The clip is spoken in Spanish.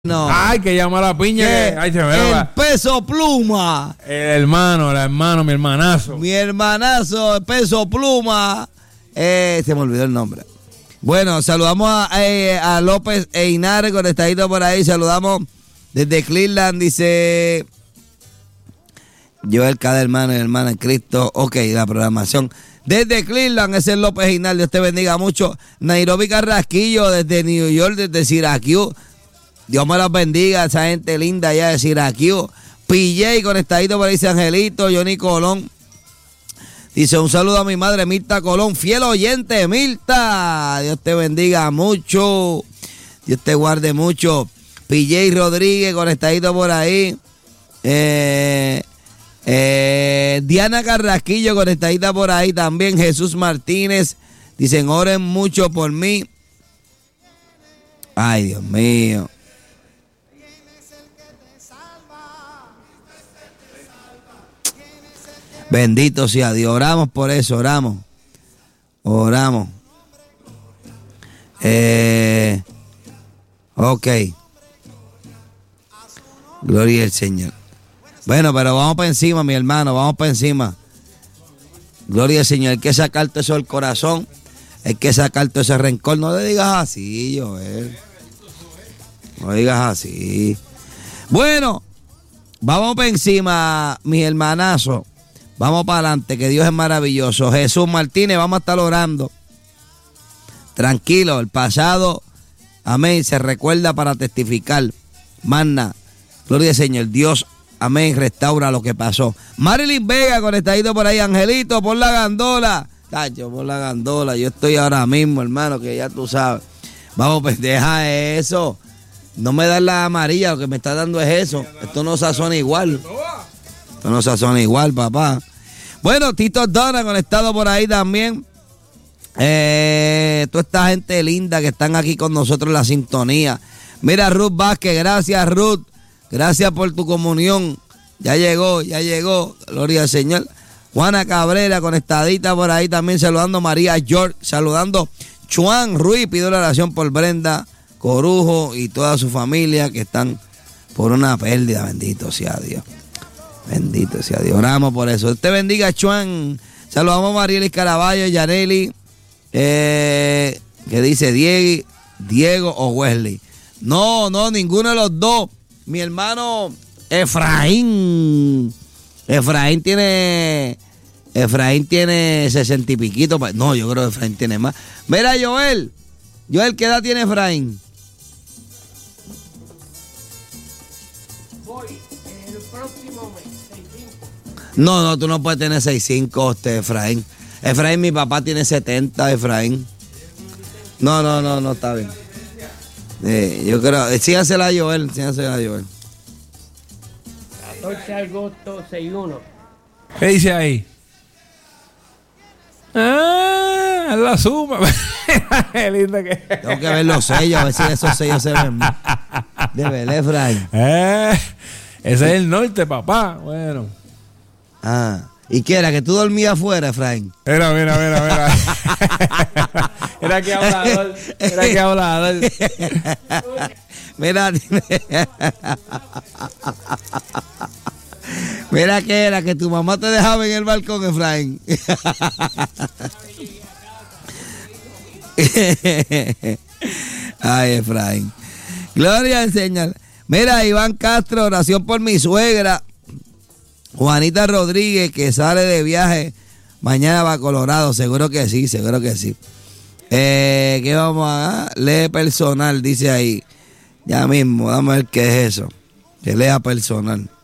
No. Ay, que llama la piña. Que, ay, se me el va. Peso Pluma. El hermano, mi hermanazo. Mi hermanazo, el Peso Pluma. Se me olvidó el nombre. Bueno, saludamos a López Einares, conectadito por ahí. Saludamos desde Cleveland, dice Joel, cada hermano y hermana en Cristo. Ok, la programación. Desde Cleveland, ese es López Einares. Dios te bendiga mucho. Nairobi Carrasquillo, desde New York, desde Syracuse. Dios me los bendiga, esa gente linda allá de Syracuse. PJ, conectadito por ahí, dice Angelito. Johnny Colón dice un saludo a mi madre Mirta Colón, fiel oyente, Mirta. Dios te bendiga mucho, Dios te guarde mucho. PJ Rodríguez, conectadito por ahí. Diana Carrasquillo, conectadita por ahí también. Jesús Martínez, dicen oren mucho por mí. Ay, Dios mío. Bendito sea Dios. Oramos por eso, oramos. Ok. Gloria al Señor. Bueno, pero vamos para encima, mi hermano, vamos para encima. Gloria al Señor. Hay que sacarte eso del corazón. Hay que sacarte ese rencor. No le digas así, Joel. No digas así. Bueno, vamos para encima, mis hermanazos. Vamos para adelante, que Dios es maravilloso. Jesús Martínez, vamos a estar orando. Tranquilo, el pasado, amén, se recuerda para testificar. Magna, gloria al Señor, Dios, amén, restaura lo que pasó. Marilyn Vega, conectadito por ahí, Angelito, por la gandola. Tacho, por la gandola, yo estoy ahora mismo, hermano, que ya tú sabes. Vamos, pues deja eso. No me das la amarilla, lo que me está dando es eso. Esto no sazona igual. Esto no sazona igual, papá. Bueno, Tito Donna conectado por ahí también. Toda esta gente linda que están aquí con nosotros en la sintonía. Mira, Ruth Vázquez, gracias, Ruth. Gracias por tu comunión. Ya llegó. Gloria al Señor. Juana Cabrera conectadita por ahí también. Saludando a María George. Saludando Chuan Ruiz. Pido la oración por Brenda Corujo y toda su familia que están por una pérdida. Bendito sea Dios. Bendito sea Dios. Oramos por eso. Dios te bendiga, Chuan. Saludamos a Marielis Caraballo, Yaneli. Que dice Diego o Wesley. No, ninguno de los dos. Mi hermano Efraín. Efraín tiene 60 y piquito. No, yo creo que Efraín tiene más. Mira, Joel, ¿qué edad tiene Efraín? Voy el próximo mes, 6'5". No, tú no puedes tener 6'5", Efraín. Efraín, mi papá tiene 70, Efraín. No, está bien. Yo creo, sígansela a Joel. 14 de agosto, 6'1". ¿Qué dice ahí? La suma. Qué lindo que es. Tengo que ver los sellos, a ver si esos sellos se ven. De ver, Efraín. Ese es el norte, papá. Bueno. ¿Y qué era? ¿Que tú dormías afuera, Efraín? Mira. Era que hablador. Mira que era que tu mamá te dejaba en el balcón, Efraín. Ay, Efraín. Gloria al Señor. Mira, Iván Castro, oración por mi suegra Juanita Rodríguez, que sale de viaje mañana va a Colorado. Seguro que sí. ¿Qué vamos a leer personal? Dice ahí. Ya mismo, vamos a ver qué es eso. Que lea personal.